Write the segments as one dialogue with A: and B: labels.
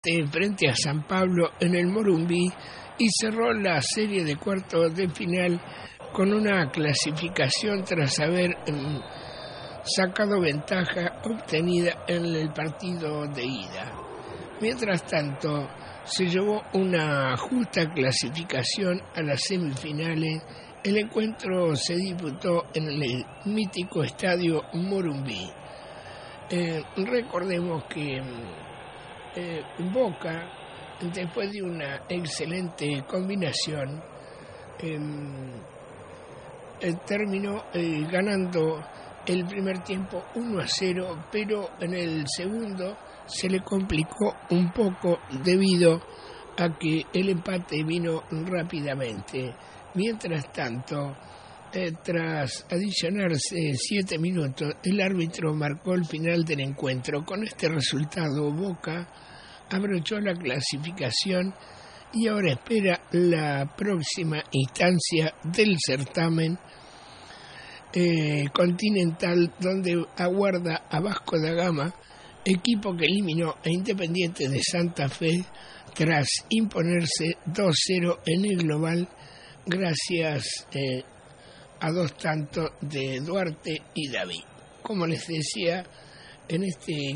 A: frente a San Pablo en el Morumbi y cerró la serie de cuartos de final con una clasificación tras haber sacado ventaja obtenida en el partido de ida. Mientras tanto, se llevó una justa clasificación a las semifinales. El encuentro se disputó en el mítico estadio Morumbi. Recordemos que Boca, después de una excelente combinación, terminó ganando el primer tiempo 1-0, pero en el segundo se le complicó un poco debido a que el empate vino rápidamente. Mientras tanto, tras adicionarse 7 minutos, el árbitro marcó el final del encuentro. Con este resultado, Boca abrochó la clasificación y ahora espera la próxima instancia del certamen continental, donde aguarda a Vasco da Gama, equipo que eliminó a Independiente de Santa Fe tras imponerse 2-0 en el global gracias a 2 tantos de Duarte y David. Como les decía, en este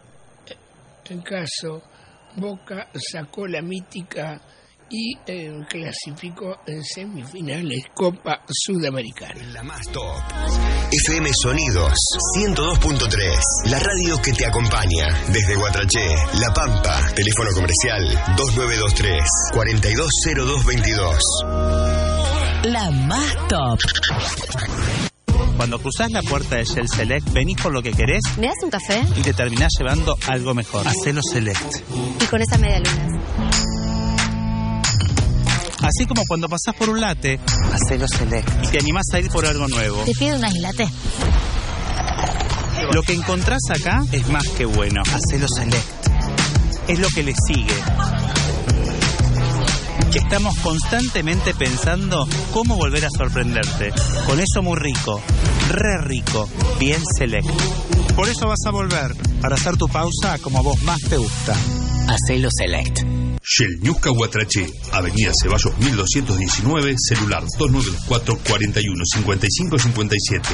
A: caso Boca sacó la mítica y clasificó en semifinales Copa Sudamericana.
B: La más top. FM Sonidos 102.3. La radio que te acompaña desde Guatraché, La Pampa. Teléfono comercial 2923 420222.
C: La más top.
D: Cuando cruzás la puerta de Shell Select, venís por lo que querés.
C: ¿Me das un café?
D: Y te terminás llevando algo mejor. Hacelo Select.
C: Y con esa media luna.
D: Así como cuando pasás por un latte, hacelo Select. Y te animás a ir por algo nuevo.
C: Te pido unas latte.
D: Lo que encontrás acá es más que bueno. Hacelo Select. Es lo que le sigue. Estamos constantemente pensando cómo volver a sorprenderte. Con eso muy rico, re rico, bien Select. Por eso vas a volver, para hacer tu pausa como a vos más te gusta.
C: Hacelo Select.
E: Shell Ñusca Guatraché, Avenida Ceballos 1219, celular 2924 41 55 57.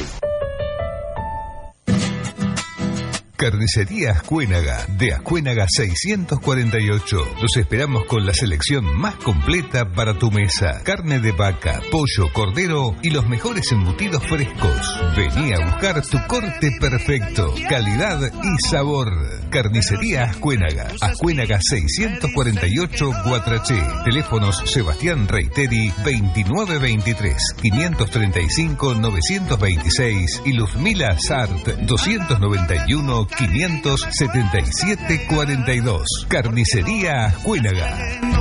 F: Carnicería Ascuénaga, de Ascuénaga 648. Los esperamos con la selección más completa para tu mesa. Carne de vaca, pollo, cordero y los mejores embutidos frescos. Vení a buscar tu corte perfecto, calidad y sabor. Carnicería Ascuénaga, Ascuénaga 648 Guatraché. Teléfonos Sebastián Reiteri 2923 535 926 y Luzmila Sart 291 577 42. Carnicería Ascuénaga.